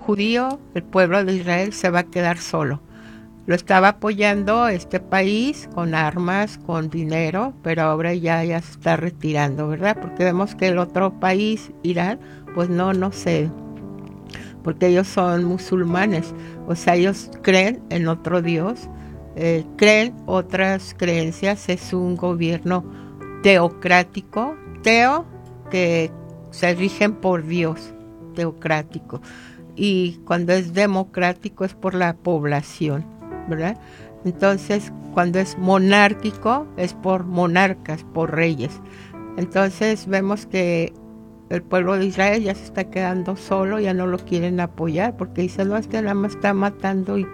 judío, el pueblo de Israel, se va a quedar solo. Lo estaba apoyando este país con armas, con dinero, pero ahora ya se está retirando, ¿verdad? Porque vemos que el otro país, Irán, pues no sé, porque ellos son musulmanes, o sea, ellos creen en otro Dios, creen otras creencias, es un gobierno teocrático, que se rigen por Dios, teocrático, y cuando es democrático es por la población, ¿verdad? Entonces, cuando es monárquico es por monarcas, por reyes. Entonces vemos que el pueblo de Israel ya se está quedando solo, ya no lo quieren apoyar, porque dicen, no, es que nada más está matando y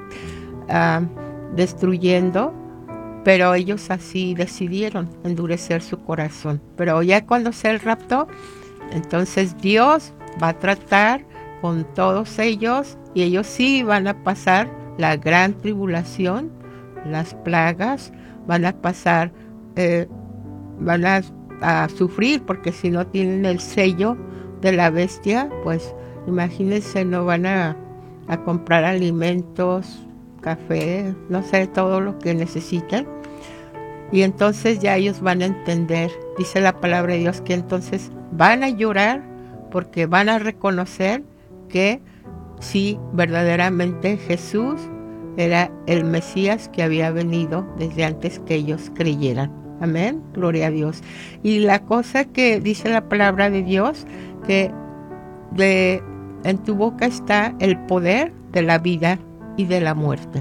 destruyendo, pero ellos así decidieron endurecer su corazón. Pero ya cuando sea el rapto, entonces Dios va a tratar con todos ellos y ellos sí van a pasar la gran tribulación, las plagas, van a pasar, van a sufrir, porque si no tienen el sello de la bestia, pues imagínense, no van a comprar alimentos, café, no sé, todo lo que necesitan. Y entonces ya ellos van a entender, dice la palabra de Dios, que entonces van a llorar porque van a reconocer que sí, verdaderamente Jesús era el Mesías que había venido desde antes que ellos creyeran. Amén, gloria a Dios. Y la cosa que dice la palabra de Dios, que en tu boca está el poder de la vida y de la muerte.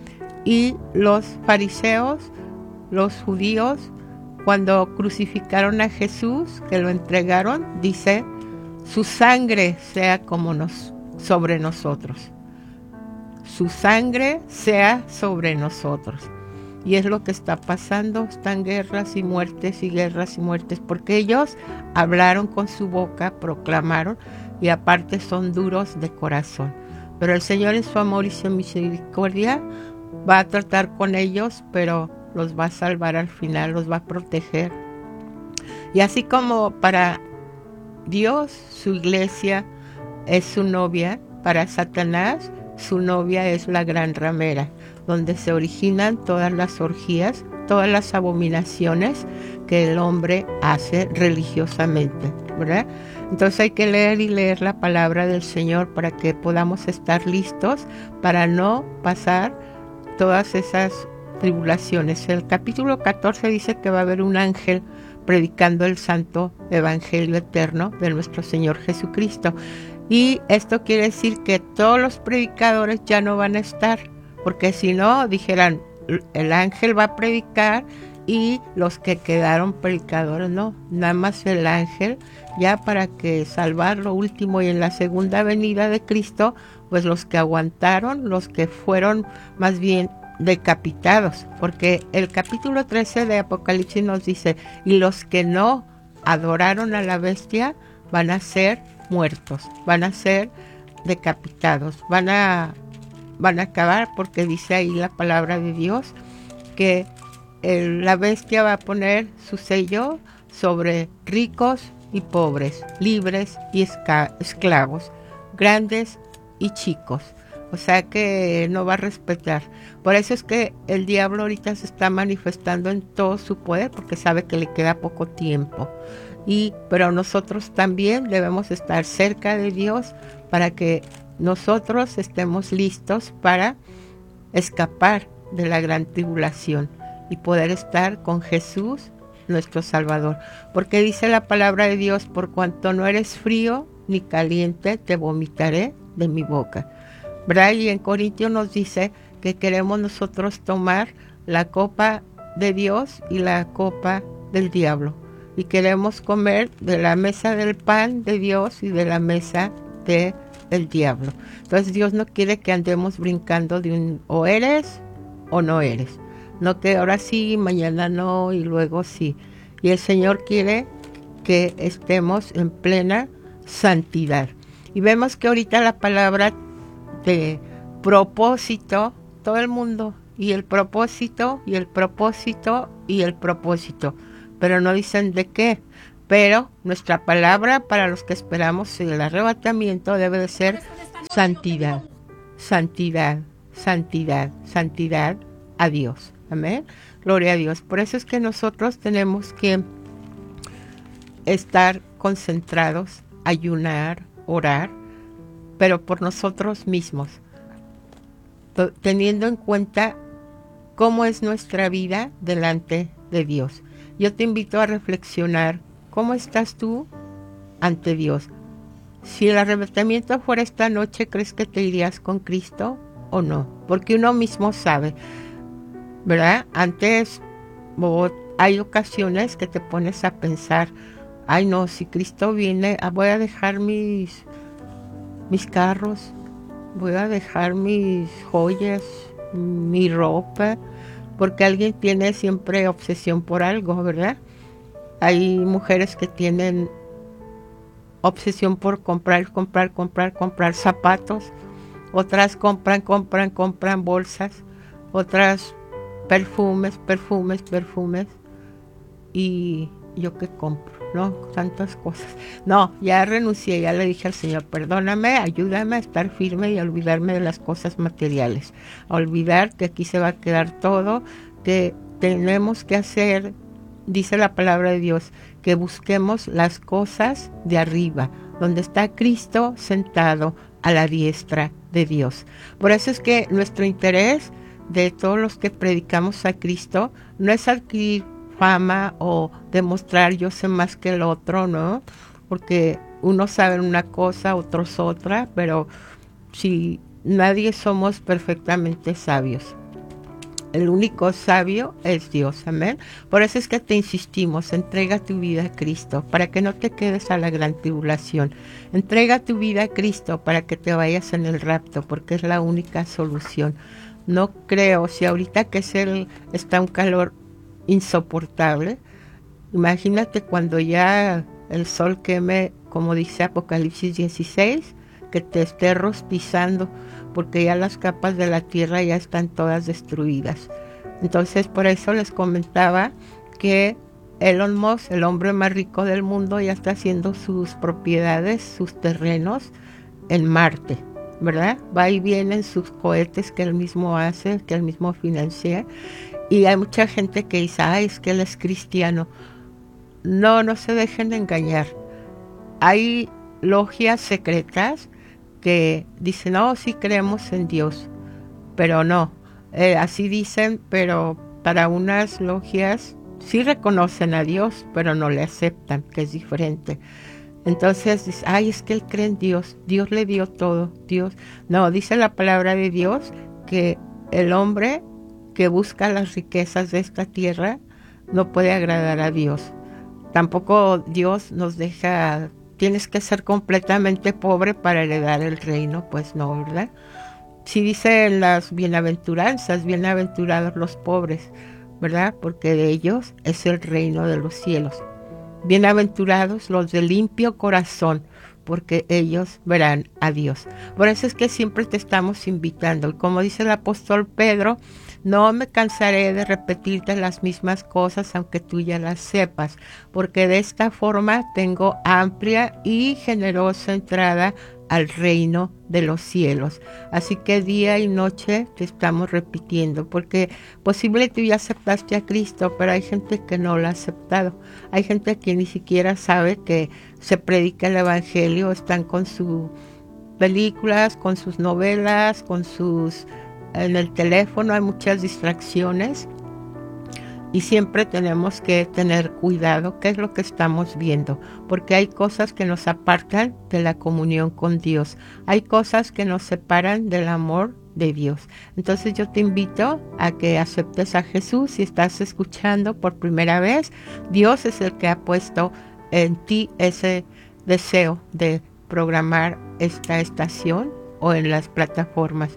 Y los fariseos, los judíos, cuando crucificaron a Jesús, que lo entregaron, dice, su sangre sea sobre nosotros. Su sangre sea sobre nosotros. Y es lo que está pasando, están guerras y muertes, porque ellos hablaron con su boca, proclamaron, y aparte son duros de corazón. Pero el Señor en su amor y su misericordia va a tratar con ellos, pero los va a salvar al final, los va a proteger. Y así como para Dios su iglesia es su novia, para Satanás su novia es la gran ramera, donde se originan todas las orgías, todas las abominaciones que el hombre hace religiosamente, ¿verdad? Entonces hay que leer y leer la palabra del Señor para que podamos estar listos para no pasar todas esas tribulaciones. El capítulo 14 dice que va a haber un ángel predicando el santo evangelio eterno de nuestro Señor Jesucristo. Y esto quiere decir que todos los predicadores ya no van a estar, porque si no, dijeran, el ángel va a predicar y los que quedaron predicadores no, nada más el ángel, ya para que salvar lo último y en la segunda venida de Cristo, pues los que aguantaron, los que fueron más bien decapitados, porque el capítulo 13 de Apocalipsis nos dice, y los que no adoraron a la bestia van a ser muertos, van a ser decapitados, van a acabar, porque dice ahí la palabra de Dios que la bestia va a poner su sello sobre ricos y pobres, libres y esclavos, grandes y chicos. O sea que no va a respetar. Por eso es que el diablo ahorita se está manifestando en todo su poder, porque sabe que le queda poco tiempo. Pero nosotros también debemos estar cerca de Dios para que nosotros estemos listos para escapar de la gran tribulación y poder estar con Jesús, nuestro Salvador. Porque dice la palabra de Dios, por cuanto no eres frío ni caliente, te vomitaré de mi boca. ¿Verdad? Y en Corintios nos dice que queremos nosotros tomar la copa de Dios y la copa del diablo. Y queremos comer de la mesa del pan de Dios y de la mesa del diablo. Entonces Dios no quiere que andemos brincando de o eres o no eres. No que ahora sí, mañana no y luego sí. Y el Señor quiere que estemos en plena santidad. Y vemos que ahorita la palabra de propósito, todo el mundo, y el propósito, y el propósito, y el propósito, pero no dicen de qué. Pero nuestra palabra para los que esperamos el arrebatamiento debe de ser santidad, santidad, santidad, santidad a Dios. Amén. Gloria a Dios. Por eso es que nosotros tenemos que estar concentrados, ayunar, orar, pero por nosotros mismos, teniendo en cuenta cómo es nuestra vida delante de Dios. Yo te invito a reflexionar, ¿cómo estás tú ante Dios? Si el arrebatamiento fuera esta noche, ¿crees que te irías con Cristo o no? Porque uno mismo sabe, ¿verdad? Antes hay ocasiones que te pones a pensar, ay no, si Cristo viene, voy a dejar mis carros, voy a dejar mis joyas, mi ropa, porque alguien tiene siempre obsesión por algo, ¿verdad? Hay mujeres que tienen obsesión por comprar zapatos, otras compran bolsas, otras perfumes, y yo qué compro, ¿no? Tantas cosas. No, ya renuncié, ya le dije al Señor, perdóname, ayúdame a estar firme y a olvidarme de las cosas materiales, a olvidar que aquí se va a quedar todo, que tenemos que hacer, dice la palabra de Dios, que busquemos las cosas de arriba, donde está Cristo sentado a la diestra de Dios. Por eso es que nuestro interés de todos los que predicamos a Cristo no es adquirir fama o demostrar yo sé más que el otro, ¿no? Porque unos saben una cosa, otros otra, pero si nadie somos perfectamente sabios. El único sabio es Dios, amén. Por eso es que te insistimos, entrega tu vida a Cristo, para que no te quedes a la gran tribulación. Entrega tu vida a Cristo para que te vayas en el rapto, porque es la única solución. No creo, si ahorita que está un calor insoportable, imagínate cuando ya el sol queme, como dice Apocalipsis 16, que te esté rostizando, porque ya las capas de la tierra ya están todas destruidas. Entonces, por eso les comentaba que Elon Musk, el hombre más rico del mundo, ya está haciendo sus propiedades, sus terrenos en Marte, ¿verdad? Va y viene en sus cohetes que él mismo hace, que él mismo financia. Y hay mucha gente que dice, ay, es que él es cristiano. No se dejen de engañar. Hay logias secretas que dicen, no, sí creemos en Dios, pero no, así dicen, pero para unas logias sí reconocen a Dios, pero no le aceptan, que es diferente. Entonces dice, ay, es que él cree en Dios, Dios le dio todo, Dios. No, dice la palabra de Dios que el hombre que busca las riquezas de esta tierra no puede agradar a Dios. Tampoco Dios nos deja, tienes que ser completamente pobre para heredar el reino, pues no, ¿verdad? Sí dice las bienaventuranzas, bienaventurados los pobres, ¿verdad? Porque de ellos es el reino de los cielos. Bienaventurados los de limpio corazón, porque ellos verán a Dios. Por eso es que siempre te estamos invitando. Y como dice el apóstol Pedro, no me cansaré de repetirte las mismas cosas, aunque tú ya las sepas, porque de esta forma tengo amplia y generosa entrada al reino de los cielos. Así que día y noche te estamos repitiendo, porque posible tú ya aceptaste a Cristo, pero hay gente que no lo ha aceptado. Hay gente que ni siquiera sabe que se predica el evangelio, están con sus películas, con sus novelas, en el teléfono, hay muchas distracciones. Y siempre tenemos que tener cuidado qué es lo que estamos viendo, porque hay cosas que nos apartan de la comunión con Dios, hay cosas que nos separan del amor de Dios. Entonces yo te invito a que aceptes a Jesús. Si estás escuchando por primera vez, Dios es el que ha puesto en ti ese deseo de programar esta estación o en las plataformas.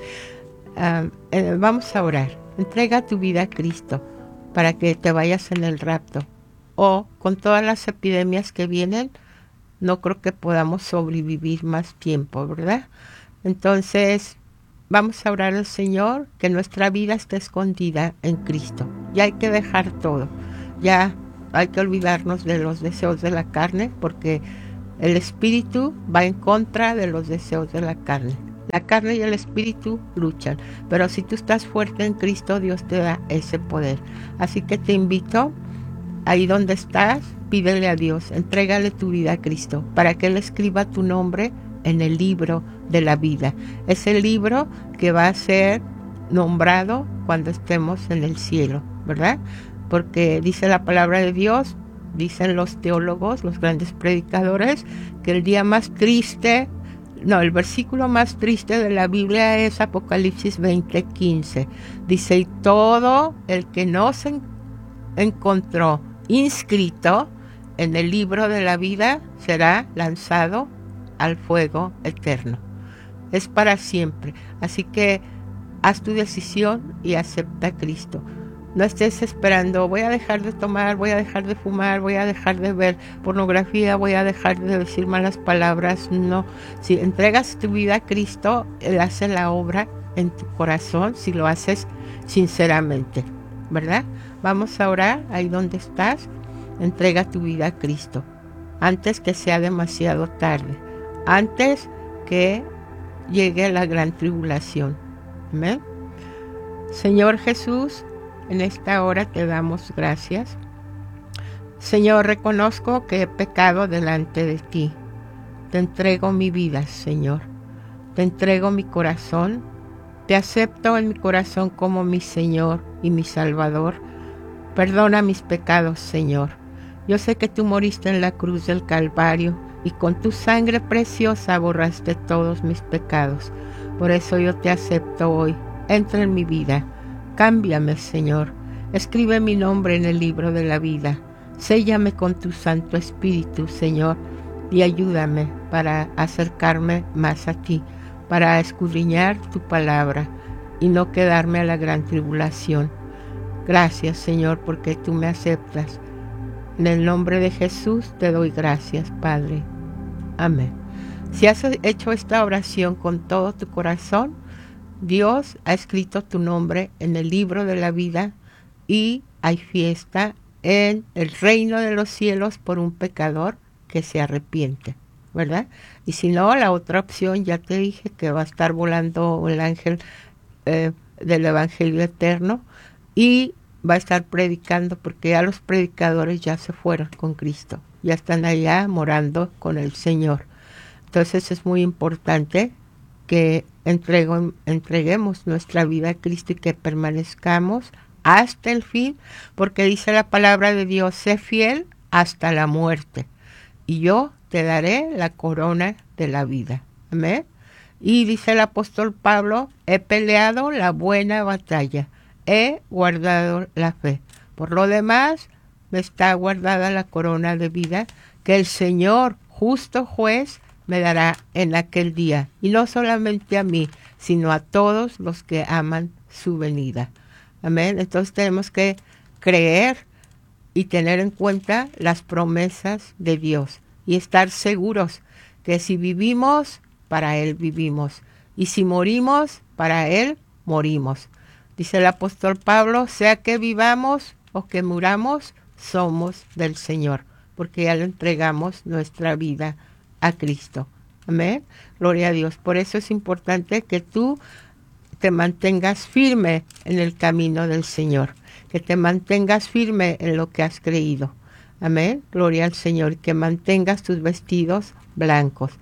Vamos a orar. Entrega tu vida a Cristo para que te vayas en el rapto. O con todas las epidemias que vienen, no creo que podamos sobrevivir más tiempo, ¿verdad? Entonces, vamos a orar al Señor, que nuestra vida esté escondida en Cristo. Ya hay que dejar todo. Ya hay que olvidarnos de los deseos de la carne, porque el espíritu va en contra de los deseos de la carne. La carne y el espíritu luchan, pero si tú estás fuerte en Cristo, Dios te da ese poder. Así que te invito, ahí donde estás, pídele a Dios, entrégale tu vida a Cristo, para que Él escriba tu nombre en el libro de la vida. Es el libro que va a ser nombrado cuando estemos en el cielo, ¿verdad? Porque dice la palabra de Dios, dicen los teólogos, los grandes predicadores, que el día más triste, el versículo más triste de la Biblia es Apocalipsis 20:15. Dice, y todo el que no se encontró inscrito en el libro de la vida será lanzado al fuego eterno. Es para siempre. Así que haz tu decisión y acepta a Cristo. No estés esperando, voy a dejar de tomar, voy a dejar de fumar, voy a dejar de ver pornografía, voy a dejar de decir malas palabras. No, si entregas tu vida a Cristo, Él hace la obra en tu corazón si lo haces sinceramente, ¿verdad? Vamos a orar ahí donde estás. Entrega tu vida a Cristo antes que sea demasiado tarde, antes que llegue la gran tribulación. Amén. Señor Jesús, en esta hora te damos gracias. Señor, reconozco que he pecado delante de ti. Te entrego mi vida, Señor. Te entrego mi corazón. Te acepto en mi corazón como mi Señor y mi Salvador. Perdona mis pecados, Señor. Yo sé que tú moriste en la cruz del Calvario y con tu sangre preciosa borraste todos mis pecados. Por eso yo te acepto hoy. Entra en mi vida. Cámbiame, Señor. Escribe mi nombre en el libro de la vida. Séllame con tu Santo Espíritu, Señor, y ayúdame para acercarme más a ti, para escudriñar tu palabra y no quedarme a la gran tribulación. Gracias, Señor, porque tú me aceptas. En el nombre de Jesús te doy gracias, Padre. Amén. Si has hecho esta oración con todo tu corazón, Dios ha escrito tu nombre en el libro de la vida y hay fiesta en el reino de los cielos por un pecador que se arrepiente, ¿verdad? Y si no, la otra opción, ya te dije que va a estar volando el ángel del Evangelio Eterno y va a estar predicando, porque ya los predicadores ya se fueron con Cristo, ya están allá morando con el Señor. Entonces es muy importante que entreguemos nuestra vida a Cristo y que permanezcamos hasta el fin, porque dice la palabra de Dios, sé fiel hasta la muerte, y yo te daré la corona de la vida. Amén. Y dice el apóstol Pablo, he peleado la buena batalla, he guardado la fe. Por lo demás, me está guardada la corona de vida que el Señor, justo juez, me dará en aquel día, y no solamente a mí, sino a todos los que aman su venida. Amén. Entonces tenemos que creer y tener en cuenta las promesas de Dios y estar seguros que si vivimos, para Él vivimos, y si morimos, para Él morimos. Dice el apóstol Pablo, sea que vivamos o que muramos, somos del Señor, porque ya le entregamos nuestra vida a Cristo. Amén. Gloria a Dios. Por eso es importante que tú te mantengas firme en el camino del Señor, que te mantengas firme en lo que has creído. Amén. Gloria al Señor. Que mantengas tus vestidos blancos.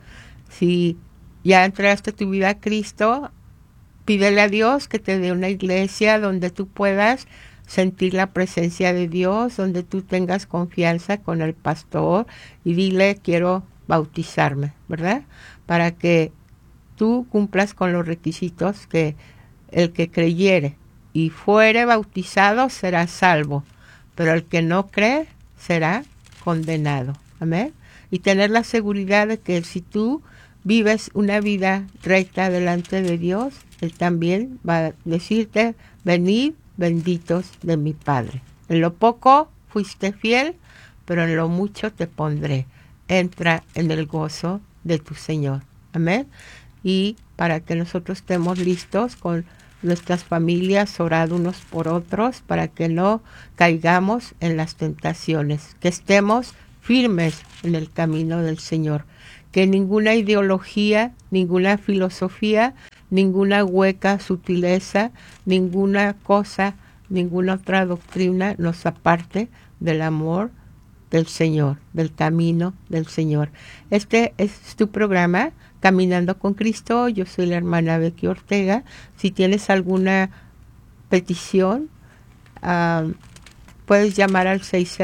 Si ya entregaste tu vida a Cristo, pídele a Dios que te dé una iglesia donde tú puedas sentir la presencia de Dios, donde tú tengas confianza con el pastor y dile, quiero bautizarme, ¿verdad? Para que tú cumplas con los requisitos que el que creyere y fuere bautizado será salvo, pero el que no cree será condenado. Amén. Y tener la seguridad de que si tú vives una vida recta delante de Dios, Él también va a decirte, venid benditos de mi Padre. En lo poco fuiste fiel, pero en lo mucho te pondré. Entra en el gozo de tu Señor. Amén. Y para que nosotros estemos listos con nuestras familias, orad unos por otros para que no caigamos en las tentaciones, que estemos firmes en el camino del Señor, que ninguna ideología, ninguna filosofía, ninguna hueca sutileza, ninguna cosa, ninguna otra doctrina nos aparte del amor del Señor, del camino del Señor. Este es tu programa, Caminando con Cristo. Yo soy la hermana Becky Ortega. Si tienes alguna petición, puedes llamar al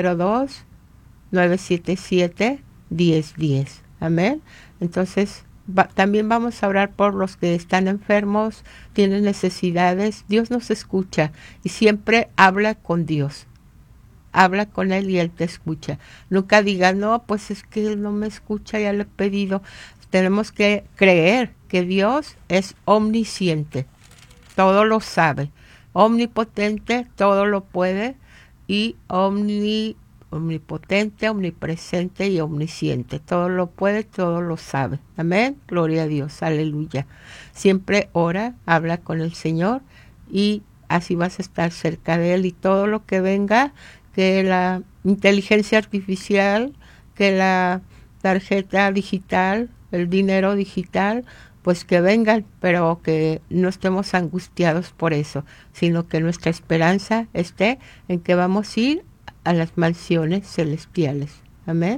602-977-1010. Amén. Entonces, también vamos a orar por los que están enfermos, tienen necesidades. Dios nos escucha y siempre habla con Dios. Habla con Él y Él te escucha. Nunca digas, no, pues es que Él no me escucha, ya le he pedido. Tenemos que creer que Dios es omnisciente, todo lo sabe, omnipotente, todo lo puede, y omnipotente, omnipresente y omnisciente. Todo lo puede, todo lo sabe. Amén. Gloria a Dios. Aleluya. Siempre ora, habla con el Señor y así vas a estar cerca de Él, y todo lo que venga, que la inteligencia artificial, que la tarjeta digital, el dinero digital, pues que vengan, pero que no estemos angustiados por eso, sino que nuestra esperanza esté en que vamos a ir a las mansiones celestiales. Amén.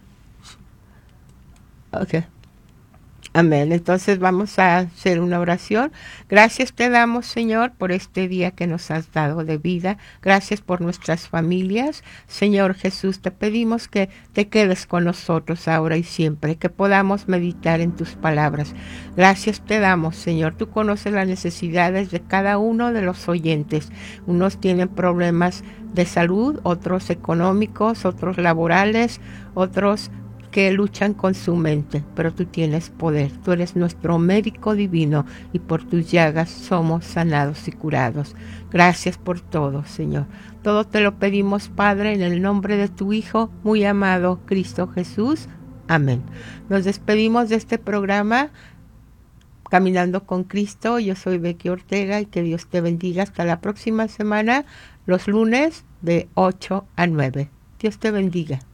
Okay. Amén. Entonces vamos a hacer una oración. Gracias te damos, Señor, por este día que nos has dado de vida. Gracias por nuestras familias. Señor Jesús, te pedimos que te quedes con nosotros ahora y siempre, que podamos meditar en tus palabras. Gracias te damos, Señor. Tú conoces las necesidades de cada uno de los oyentes. Unos tienen problemas de salud, otros económicos, otros laborales, otros que luchan con su mente, pero tú tienes poder. Tú eres nuestro médico divino y por tus llagas somos sanados y curados. Gracias por todo, Señor. Todo te lo pedimos, Padre, en el nombre de tu Hijo, muy amado Cristo Jesús. Amén. Nos despedimos de este programa, Caminando con Cristo. Yo soy Becky Ortega y que Dios te bendiga. Hasta la próxima semana, los lunes de 8 a 9. Dios te bendiga.